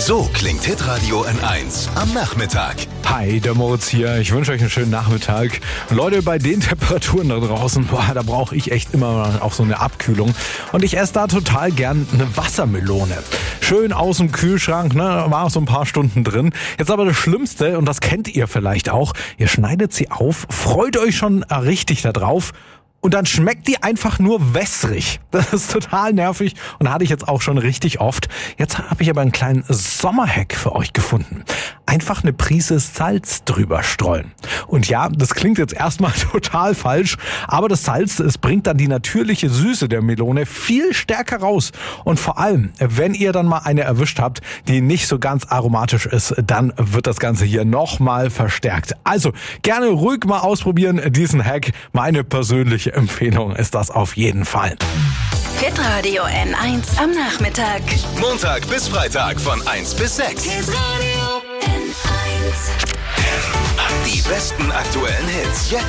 So klingt Hitradio N1 am Nachmittag. Hi, der Moritz hier. Ich wünsche euch einen schönen Nachmittag. Leute, bei den Temperaturen da draußen, da brauche ich echt immer auch so eine Abkühlung. Und ich esse da total gern eine Wassermelone. Schön aus dem Kühlschrank, war so ein paar Stunden drin. Jetzt aber das Schlimmste, und das kennt ihr vielleicht auch, ihr schneidet sie auf, freut euch schon richtig da drauf. Und dann schmeckt die einfach nur wässrig. Das ist total nervig und hatte ich jetzt auch schon richtig oft. Jetzt habe ich aber einen kleinen Sommerhack für euch gefunden. Einfach eine Prise Salz drüber streuen. Und ja, das klingt jetzt erstmal total falsch, aber das Salz, es bringt dann die natürliche Süße der Melone viel stärker raus. Und vor allem, wenn ihr dann mal eine erwischt habt, die nicht so ganz aromatisch ist, dann wird das Ganze hier nochmal verstärkt. Also gerne ruhig mal ausprobieren, diesen Hack. Meine persönliche Empfehlung ist das auf jeden Fall. Hitradio N1 am Nachmittag. Montag bis Freitag von 1 bis 6. Hitradio N1. Die besten aktuellen Hits jetzt.